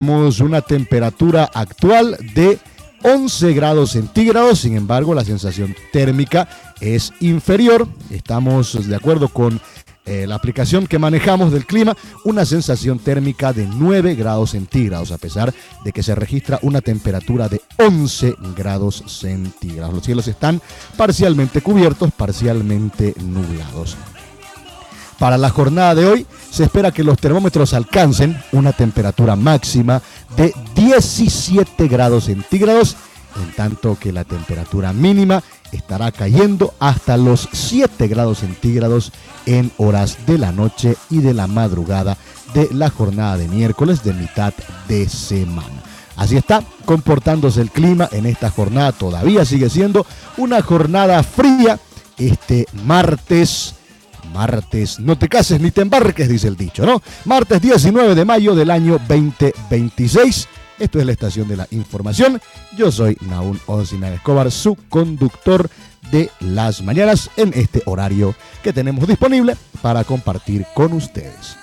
Tenemos una temperatura actual de 11 grados centígrados, sin embargo la sensación térmica es inferior. Estamos de acuerdo con la aplicación que manejamos del clima, una sensación térmica de 9 grados centígrados, a pesar de que se registra una temperatura de 11 grados centígrados. Los cielos están parcialmente cubiertos, parcialmente nublados. Para la jornada de hoy se espera que los termómetros alcancen una temperatura máxima de 17 grados centígrados, en tanto que la temperatura mínima estará cayendo hasta los 7 grados centígrados en horas de la noche y de la madrugada de la jornada de miércoles de mitad de semana. Así está comportándose el clima en esta jornada. Todavía sigue siendo una jornada fría este martes, no te cases ni te embarques, dice el dicho, ¿no? Martes 19 de mayo del año 2026. Esto es la estación de la información. Yo soy Nahum Oncina Escobar, su conductor de las mañanas en este horario que tenemos disponible para compartir con ustedes.